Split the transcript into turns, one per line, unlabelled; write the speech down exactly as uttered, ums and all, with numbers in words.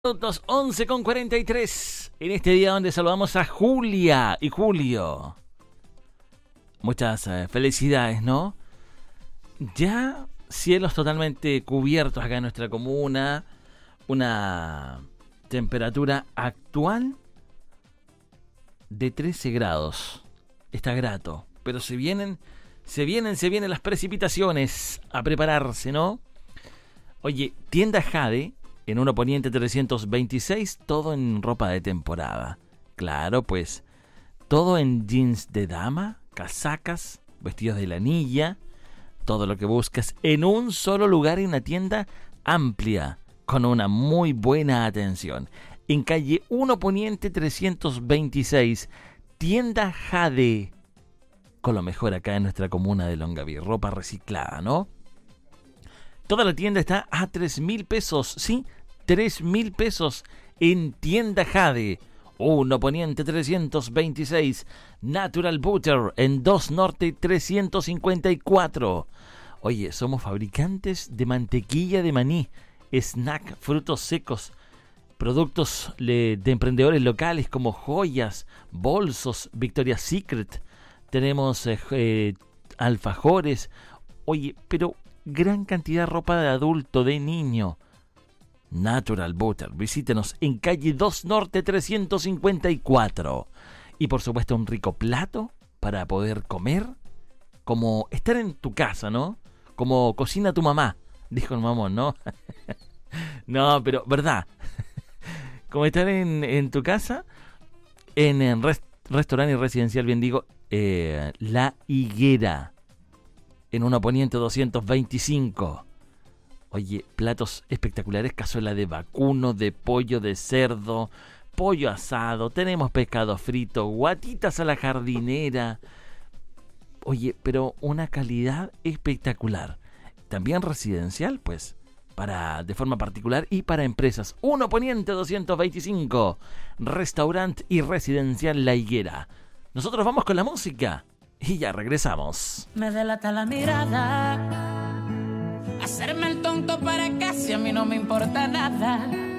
Minutos once con cuarenta y tres en este día donde saludamos a Julia y Julio. Muchas eh, felicidades, ¿no? Ya cielos totalmente cubiertos acá en nuestra comuna, una temperatura actual de trece grados. Está grato, pero se vienen, se vienen, se vienen las precipitaciones, a prepararse, ¿no? Oye, tienda Jade en uno Poniente trescientos veintiséis, todo en ropa de temporada. Claro, pues, todo en jeans de dama, casacas, vestidos de lanilla, todo lo que buscas en un solo lugar en una tienda amplia, con una muy buena atención. En calle uno Poniente trescientos veintiséis, tienda Jade, con lo mejor acá en nuestra comuna de Longaví, ropa reciclada, ¿no? Toda la tienda está a tres mil pesos, ¿sí? tres mil pesos en tienda Jade. uno Poniente trescientos veintiséis, Natural Butter en dos Norte trescientos cincuenta y cuatro. Oye, somos fabricantes de mantequilla de maní, snack, frutos secos, productos de emprendedores locales como joyas, bolsos, Victoria's Secret. Tenemos eh, eh, alfajores. Oye, pero gran cantidad de ropa de adulto, de niño. Natural Butter, visítenos en calle dos Norte trescientos cincuenta y cuatro. Y por supuesto un rico plato para poder comer, como estar en tu casa, ¿no? Como cocina tu mamá, dijo el mamón, ¿no? No, pero verdad. Como estar en, en tu casa, en, en rest, restaurante y residencial, bien digo, eh, La Higuera, en uno Poniente doscientos veinticinco. Oye, platos espectaculares, cazuela de vacuno, de pollo, de cerdo, pollo asado, tenemos pescado frito, guatitas a la jardinera. Oye, pero una calidad espectacular. También residencial, pues, para de forma particular y para empresas. uno Poniente doscientos veinticinco, restaurante y residencial La Higuera. Nosotros vamos con la música y ya regresamos.
Me delata la mirada, hacerme el tonto para casi a mí no me importa nada.